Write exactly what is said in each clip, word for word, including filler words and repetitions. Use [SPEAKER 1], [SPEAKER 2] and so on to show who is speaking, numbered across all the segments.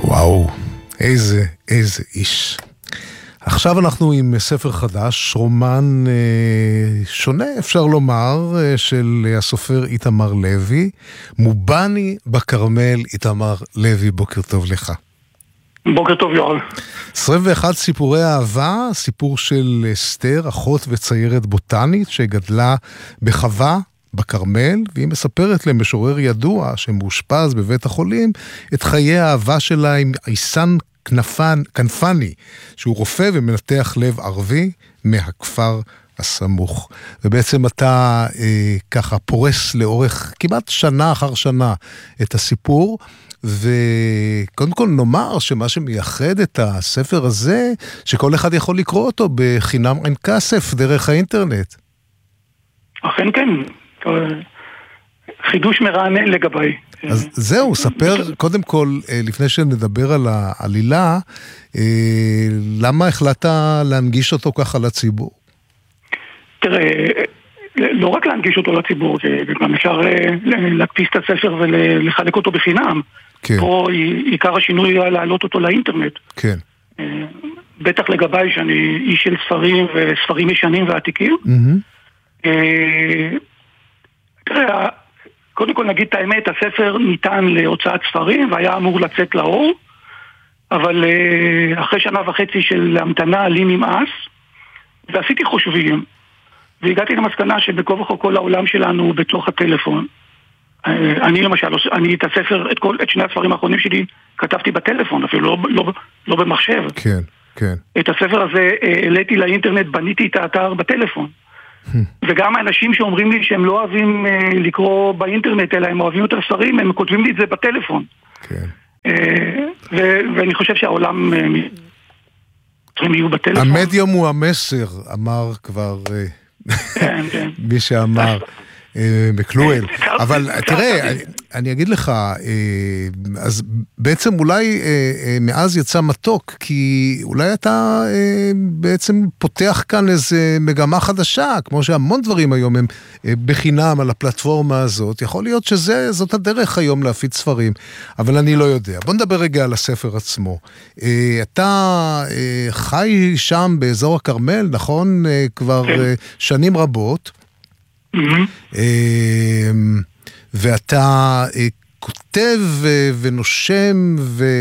[SPEAKER 1] וואו, איזה, איזה איש. עכשיו אנחנו עם ספר חדש, רומן אה, שונה, אפשר לומר, אה, של הסופר איתמר לוי, מובני בכרמל. איתמר לוי, בוקר טוב לך.
[SPEAKER 2] בוקר טוב יואל.
[SPEAKER 1] עשרים ואחד סיפורי אהבה, סיפור של אסתר, אחות וציירת בוטנית שגדלה בחווה בכרמל, והיא מספרת למשורר ידוע שמאושפז בבית החולים את חיי האהבה שלה עם עיסן כנפן, כנפני, שהוא רופא ומנתח לב ערבי מהכפר הסמוך. ובעצם אתה אה, ככה פורס לאורך כמעט שנה אחר שנה את הסיפור, וקודם כל נאמר שמה שמייחד את הספר הזה, שכל אחד יכול לקרוא אותו בחינם אין כסף דרך האינטרנט.
[SPEAKER 2] אכן כן, חידוש מרענן לגבי.
[SPEAKER 1] אז זהו, ספר קודם כל, לפני שנדבר על העלילה, למה החלטת להנגיש אותו ככה לציבור?
[SPEAKER 2] תראה, לא רק להנגיש אותו לציבור, גם אפשר להקפיץ את הספר ולחלק אותו בחינם.
[SPEAKER 1] כן.
[SPEAKER 2] פה עיקר השינוי היה להעלות אותו לאינטרנט.
[SPEAKER 1] כן.
[SPEAKER 2] בטח לגבי שאני איש של ספרים וספרים ישנים ועתיקים. תראה, קודם כל נגיד את האמת, הספר ניתן להוצאת ספרים והיה אמור לצאת לאור, אבל אחרי שנה וחצי של המתנה לי נמאס, ועשיתי חושבים, והגעתי למסקנה שבכל וכל כל העולם שלנו בתוך הטלפון. אני למשל, אני את הספר, את, כל, את שני הספרים האחרונים שלי כתבתי בטלפון, אפילו לא, לא, לא במחשב.
[SPEAKER 1] כן, כן.
[SPEAKER 2] את הספר הזה העליתי לאינטרנט, בניתי את האתר בטלפון. וגם האנשים שאומרים לי שהם לא אוהבים אה, לקרוא באינטרנט, אלא הם אוהבים יותר ספרים, הם כותבים לי את זה בטלפון.
[SPEAKER 1] כן.
[SPEAKER 2] אה, ו- ואני חושב שהעולם אה, צריכים יהיו בטלפון.
[SPEAKER 1] המדיום הוא המסר, אמר כבר אה,
[SPEAKER 2] כן, כן.
[SPEAKER 1] מי שאמר אה, מקלואל. אבל תראה, אני, אני אגיד לך, אה, אז בעצם אולי אה, אה, מאז יצא מתוק, כי אולי אתה אה, בעצם פותח כאן איזה מגמה חדשה, כמו שהמון דברים היום הם אה, בחינם על הפלטפורמה הזאת. יכול להיות שזאת הדרך היום להפיץ ספרים, אבל אני לא יודע. בוא נדבר רגע על הספר עצמו. אה, אתה אה, חי שם באזור הכרמל, נכון? אה, כבר אה, שנים רבות. ואתה כותב ונושם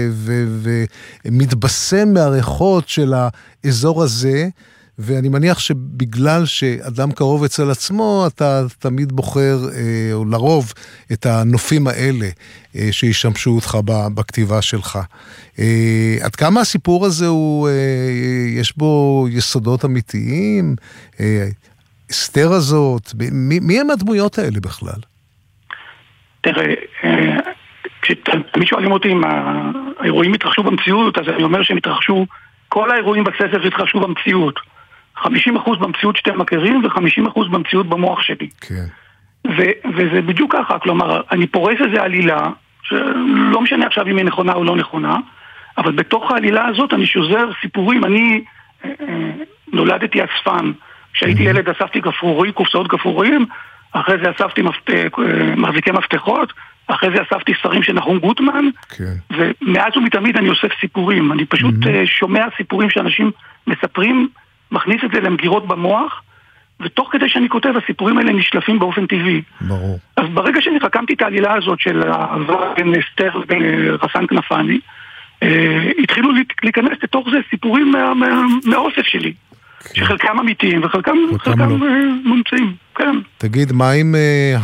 [SPEAKER 1] ומתבשם מהריחות של האזור הזה, ואני מניח שבגלל שאדם קרוב אצל עצמו, אתה תמיד בוחר, או לרוב, את הנופים האלה שישמשו אותך בכתיבה שלך. עד כמה הסיפור הזה הוא, יש בו יסודות אמיתיים? אסתר הזאת, מי, מי הם הדמויות האלה בכלל?
[SPEAKER 2] תראה, כשתמיד שואלים אותי אם האירועים התרחשו במציאות, אז אני אומר שהם התרחשו, כל האירועים בספר התרחשו במציאות. חמישים אחוז במציאות שאתם מכירים, ו-חמישים אחוז במציאות במוח שלי.
[SPEAKER 1] כן.
[SPEAKER 2] ו- וזה בדיוק ככה, כלומר, אני פורס איזה עלילה, שלא משנה עכשיו אם היא נכונה או לא נכונה, אבל בתוך העלילה הזאת אני שוזר סיפורים. אני אה, אה, נולדתי אספן, כשהייתי ילד אספתי גפרורים, קופסאות גפרורים, אחרי זה אספתי מפת... מחזיקי מפתחות, אחרי זה אספתי ספרים של נחום גוטמן,
[SPEAKER 1] כן.
[SPEAKER 2] ומאז ומתמיד אני אוסף סיפורים. אני פשוט mm-hmm. שומע סיפורים שאנשים מספרים, מכניס את זה למגירות במוח, ותוך כדי שאני כותב, הסיפורים האלה נשלפים באופן טבעי.
[SPEAKER 1] ברור.
[SPEAKER 2] אז ברגע שאני חכמתי את העלילה הזאת של האהבה בין אסתר ובין רס"ן כנפני, אה, התחילו להיכנס לתוך זה סיפורים מה, מה, מהאוסף שלי. שחלקם אמיתיים וחלקם מומצאים, כן.
[SPEAKER 1] תגיד, מה עם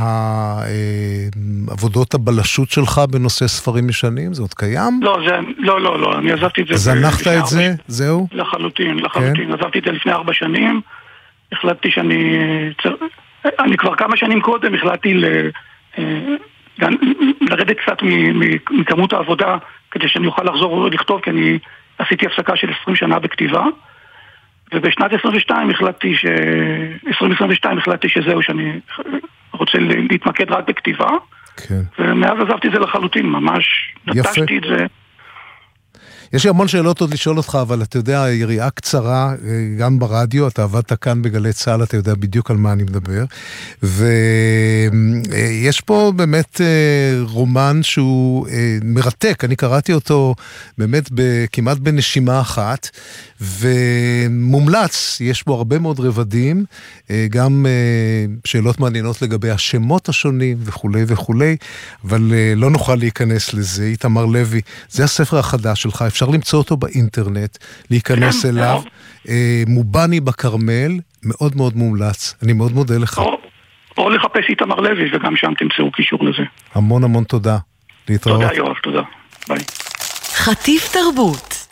[SPEAKER 1] עבודות הבלשות שלך בנושא ספרים ישנים? זה עוד קיים?
[SPEAKER 2] לא, לא, לא, לא, אני עזבתי את זה.
[SPEAKER 1] זנחת את זה? זהו?
[SPEAKER 2] לחלוטין, לחלוטין. עזבתי את זה לפני ארבע שנים. החלטתי שאני... אני כבר כמה שנים קודם החלטתי לרדת קצת מכמות העבודה כדי שאני אוכל לחזור לכתוב, כי אני עשיתי הפסקה של עשרים שנה בכתיבה. ובשנת עשרים ושתיים החלטתי ש... עשרים עשרים ושתיים החלטתי שזהו, שאני רוצה להתמקד רק בכתיבה.
[SPEAKER 1] כן.
[SPEAKER 2] ומאז עזבתי את זה לחלוטין, ממש נטשתי את זה.
[SPEAKER 1] יש לי המון שאלות עוד לשאול אותך, אבל אתה יודע, יריעה קצרה, גם ברדיו, אתה עבדת כאן בגלי צהל, אתה יודע בדיוק על מה אני מדבר, ויש פה באמת רומן שהוא מרתק, אני קראתי אותו באמת כמעט בנשימה אחת, ומומלץ, יש בו הרבה מאוד רבדים, גם שאלות מעניינות לגבי השמות השונים וכולי וכולי, אבל לא נוכל להיכנס לזה. איתמר לוי, זה הספר החדש שלך, אפשר למצוא אותו באינטרנט, להיכנס אליו, מובני בכרמל, מאוד מאוד מומלץ, אני מאוד מודה לך.
[SPEAKER 2] או לחפש איתמר לוי, וגם שם תמצאו קישור לזה.
[SPEAKER 1] המון המון תודה. להתראות.
[SPEAKER 2] תודה יואב, תודה. ביי.
[SPEAKER 3] חטיף תרבות.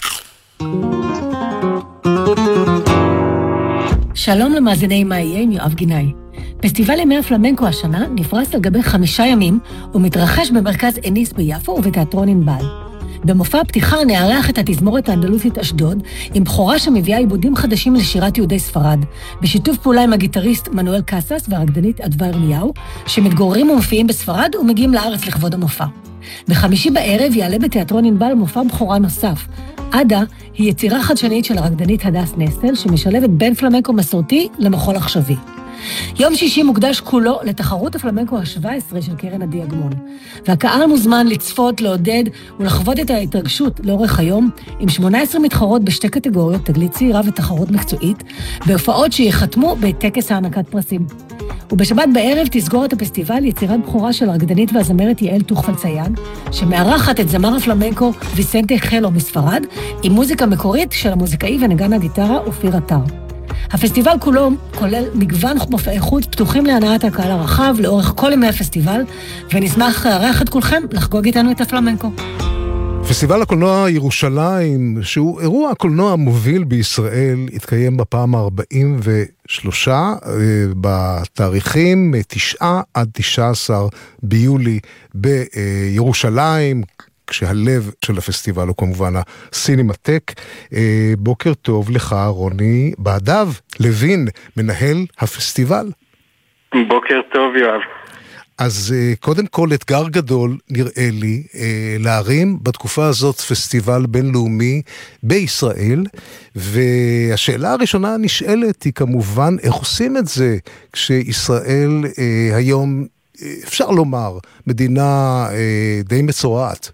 [SPEAKER 4] שלום למאזיני מה יהיה עם יואב גינאי. פסטיבל ימי הפלמנקו השנה נפרס על גבי חמישה ימים ומתרחש במרכז אניס ביפו ובתיאטרון ענבל. במופע הפתיחה נארח את התזמורת האנדלוסית אשדוד עם בחורה שמביאה עיבודים חדשים לשירת יהודי ספרד, בשיתוף פעולה עם הגיטריסט מנואל קסס והרקדנית אדווה ירמיהו, שמתגוררים ומופיעים בספרד ומגיעים לארץ לכבוד המופע. בחמישי בערב יעלה בתיאטרון ענבל מופע בחורה נוסף. עדה היא יצירה חדשנית של הרקדנית הדס נסטל, שמשלבת בין פלמנקו מסורתי למחול עכשווי. יום שישי מוקדש כולו לתחרות הפלמנקו ה-שבע עשרה של קרן עדי אגמון, והקהל מוזמן לצפות, לעודד ולחוות את ההתרגשות לאורך היום, עם שמונה עשרה מתחרות בשתי קטגוריות, תגלית צעירה ותחרות מקצועית, בהופעות שיחתמו בטקס הענקת פרסים. ובשבת בערב תסגור את הפסטיבל יצירת בחורה של הרקדנית והזמרת יעל תוכפל צייג, שמארחת את זמר הפלמנקו ויסנטה חלו מספרד, עם מוזיקה מקורית של המוזיקאי ונגן הגיטרה אופיר עטר. הפסטיבל כולו כולל מגוון מופעי חוץ פתוחים להנאת הקהל הרחב לאורך כל ימי הפסטיבל, ונשמח לארח את כולכם לחגוג איתנו את הפלמנקו.
[SPEAKER 1] פסטיבל הקולנוע ירושלים, שהוא אירוע הקולנוע המוביל בישראל, התקיים בפעם ה-ארבעים ושלוש בתאריכים תשעה עד תשעה עשר ביולי בירושלים, כשהלב של הפסטיבל הוא כמובן הסינמטק. בוקר טוב לך רוני בעדב לוין, מנהל הפסטיבל.
[SPEAKER 5] בוקר טוב יואב.
[SPEAKER 1] אז קודם כל אתגר גדול נראה לי להרים בתקופה הזאת פסטיבל בינלאומי בישראל, והשאלה הראשונה הנשאלת היא כמובן איך עושים את זה כשישראל היום, אפשר לומר, מדינה די מצורעת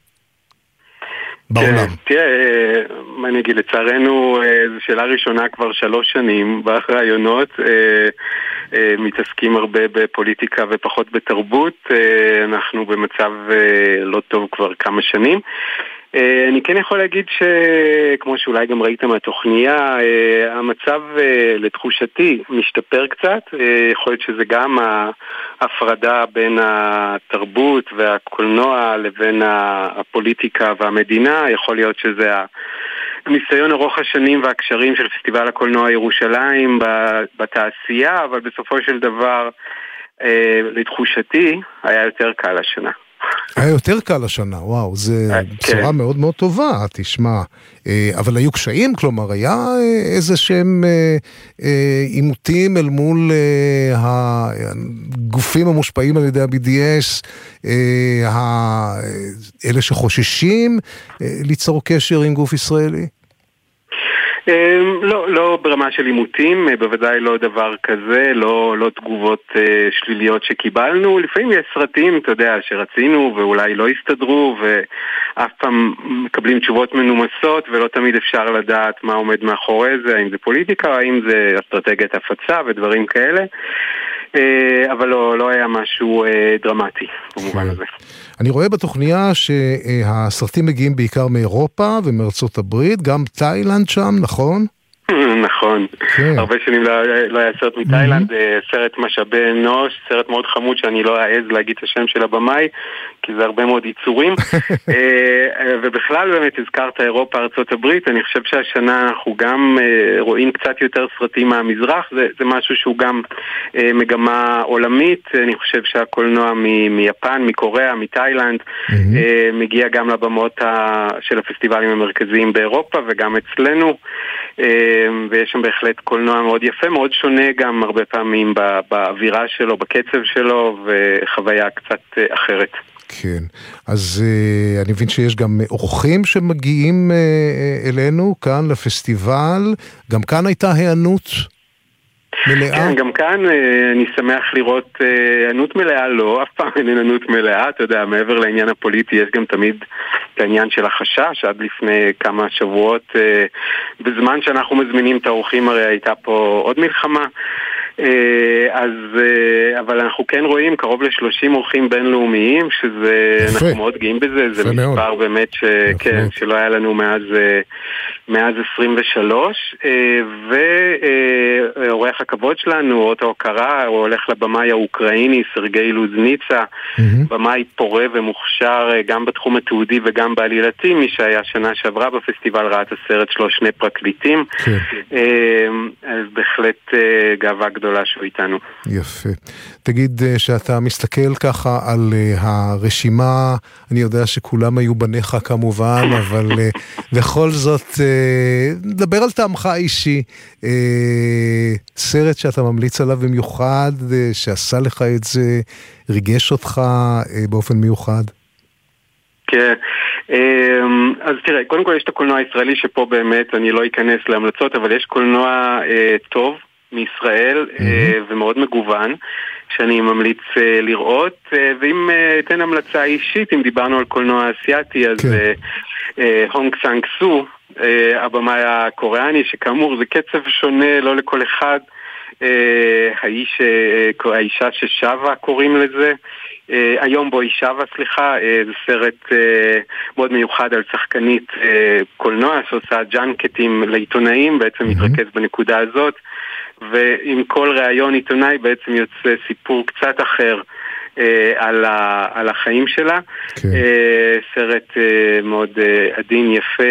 [SPEAKER 1] בעולם.
[SPEAKER 5] תראה, מה אני אגיד, לצערנו זו שאלה ראשונה כבר שלוש שנים ברעיונות, מתעסקים הרבה בפוליטיקה ופחות בתרבות, אנחנו במצב לא טוב כבר כמה שנים. אני כן יכול להגיד שכמו שאולי גם ראית מהתוכניה, המצב לתחושתי משתפר קצת, יכול להיות שזה גם ההפרדה בין התרבות והקולנוע לבין הפוליטיקה והמדינה, יכול להיות שזה הניסיון ארוך השנים והקשרים של פסטיבל הקולנוע ירושלים בתעשייה, אבל בסופו של דבר לתחושתי היה יותר קל השנה.
[SPEAKER 1] היה יותר קל השנה, וואו, זה בשורה מאוד מאוד טובה, תשמע. אבל היו קשיים, כלומר, היה איזה שהם עימותים אל מול הגופים המושפעים על ידי ה-בי די אס, אלה שחוששים ליצור קשר עם גוף ישראלי?
[SPEAKER 5] לא, לא ברמה של עימותים, בוודאי לא דבר כזה, לא, לא תגובות שליליות שקיבלנו. לפעמים יש סרטים, אתה יודע, שרצינו ואולי לא הסתדרו, ואף פעם מקבלים תשובות מנומסות, ולא תמיד אפשר לדעת מה עומד מאחורי זה, האם זה פוליטיקה, האם זה אסטרטגיית הפצה ודברים כאלה. אבל לא, לא היה משהו דרמטי במובן הזה.
[SPEAKER 1] אני רואה בתוכניה שהסרטים מגיעים בעיקר מאירופה ומארצות הברית, גם תאילנד שם, נכון?
[SPEAKER 5] נכון, הרבה שנים לא היה סרט מתאילנד, סרט משאבי אנוש, סרט מאוד חמוד שאני לא אעז להגיד את השם של הבמאי, כי זה הרבה מאוד ייצורים, ובכלל באמת הזכרת אירופה, ארצות הברית, אני חושב שהשנה אנחנו גם רואים קצת יותר סרטים מהמזרח, זה, זה משהו שהוא גם מגמה עולמית, אני חושב שהקולנוע מיפן, מקוריאה, מתאילנד, מגיע גם לבמות של הפסטיבלים המרכזיים באירופה וגם אצלנו, ויש שם בהחלט קולנוע מאוד יפה, מאוד שונה גם הרבה פעמים באווירה שלו, בקצב שלו, וחוויה קצת אחרת.
[SPEAKER 1] כן, אז uh, אני מבין שיש גם אורחים שמגיעים uh, אלינו כאן לפסטיבל, גם כאן הייתה הענות מלאה?
[SPEAKER 5] כן, גם כאן uh, אני שמח לראות uh, הענות מלאה, לא, אף פעם אין הענות מלאה, אתה יודע, מעבר לעניין הפוליטי יש גם תמיד את העניין של החשש, עד לפני כמה שבועות, uh, בזמן שאנחנו מזמינים את האורחים הרי הייתה פה עוד מלחמה, אז, אבל אנחנו כן רואים קרוב ל-שלושים אורחים בינלאומיים, שזה, יפה. אנחנו מאוד גאים בזה, זה מספר מאוד. באמת ש, כן, שלא היה לנו מאז, מאז עשרים ושלוש, ואורח הכבוד שלנו, אות ההוקרה, הוא הולך לבמאי האוקראיני, סרגי לוזניצה, mm-hmm. במאי פורה ומוכשר גם בתחום התיעודי וגם בעלילתי, מי שהיה שנה שעברה בפסטיבל ראה את הסרט שלו שני פרקליטים, כן. אז בהחלט גאווה גדולה שהוא איתנו.
[SPEAKER 1] יפה. תגיד שאתה מסתכל ככה על הרשימה, אני יודע שכולם היו בניך כמובן, אבל בכל זאת, נדבר על טעמך האישי, סרט שאתה ממליץ עליו במיוחד, שעשה לך את זה, ריגש אותך באופן מיוחד?
[SPEAKER 5] כן, אז תראה, קודם כל יש את הקולנוע הישראלי שפה באמת, אני לא אכנס להמלצות, אבל יש קולנוע טוב, מישראל mm-hmm. ומאוד מגוון שאני ממליץ לראות, ואם אתן המלצה אישית, אם דיברנו על קולנוע אסיאטי, אז okay. הונג סאנג סו, הבמאי הקוריאני, שכאמור זה קצב שונה, לא לכל אחד, האיש, האישה ששווה קוראים לזה, היום בו אישה וסליחה, זה סרט מאוד מיוחד על שחקנית קולנוע שעושה ג'אנקטים לעיתונאים, בעצם mm-hmm. מתרכז בנקודה הזאת, ועם כל ראיון עיתונאי בעצם יוצא סיפור קצת אחר אה, על, ה, על החיים שלה. כן. אה, סרט אה, מאוד אה, עדין, יפה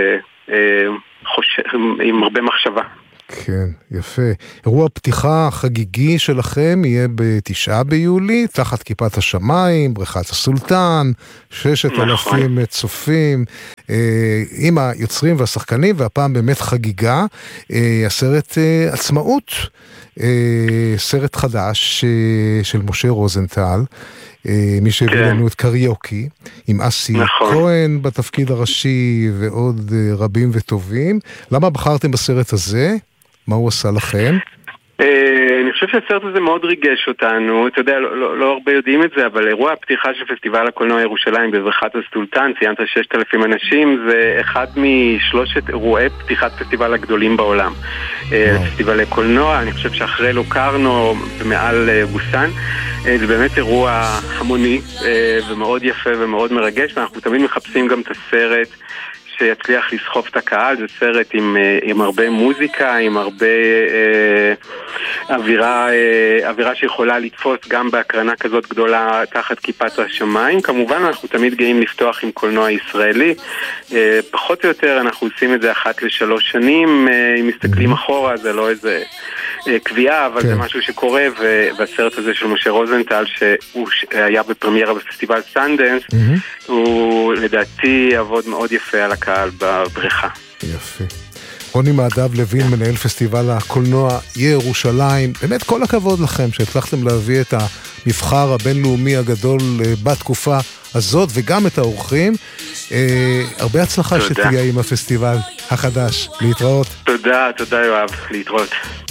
[SPEAKER 5] ועם הרבה מחשבה.
[SPEAKER 1] כן, יפה. אירוע פתיחה חגיגי שלכם יהיה בתשעה ביולי, תחת כיפת השמיים, בריכת הסולטן, ששת אלפים צופים, אה, עם היוצרים והשחקנים, והפעם באמת חגיגה, אה, הסרט אה, עצמאות, אה, סרט חדש אה, של משה רוזנטל, אה, מי שהביא כן. לנו את קריוקי, עם אסי נכון. כהן בתפקיד הראשי, ועוד אה, רבים וטובים. למה בחרתם בסרט הזה? מה הוא עשה לכם?
[SPEAKER 5] אני חושב שהסרט הזה מאוד ריגש אותנו, אתה יודע, לא, לא, לא הרבה יודעים את זה, אבל אירוע הפתיחה של פסטיבל הקולנוע ירושלים בבריכת הסולטן, ציינת ששת אלפים אנשים, זה אחד משלושת אירועי פתיחת פסטיבל הגדולים בעולם. פסטיבלי קולנוע, אני חושב שאחרי לוקרנו ומעל בוסן, זה באמת אירוע המוני ומאוד יפה ומאוד מרגש, ואנחנו תמיד מחפשים גם את הסרט שיצליח לסחוף את הקהל. זה סרט עם, עם הרבה מוזיקה, עם הרבה אה, אווירה, אה, אווירה שיכולה לתפוס גם בהקרנה כזאת גדולה תחת כיפת השמיים. כמובן אנחנו תמיד גאים לפתוח עם קולנוע ישראלי, אה, פחות או יותר אנחנו עושים את זה אחת לשלוש שנים, אה, אם מסתכלים אחורה זה לא איזה אה, קביעה, אבל כן. זה משהו שקורה, והסרט הזה של משה רוזנטל שהוא היה בפרמיירה בפסטיבל סנדנס, mm-hmm. הוא לדעתי עבוד מאוד יפה על הקהל בבריכה.
[SPEAKER 1] יפה. רוני מעדב לוין, מנהל פסטיבל הקולנוע ירושלים, באמת כל הכבוד לכם שהצלחתם להביא את המבחר הבינלאומי הגדול בתקופה הזאת, וגם את האורחים. אה, הרבה הצלחה תודה. שתהיה עם הפסטיבל החדש. להתראות.
[SPEAKER 5] תודה, תודה יואב, להתראות.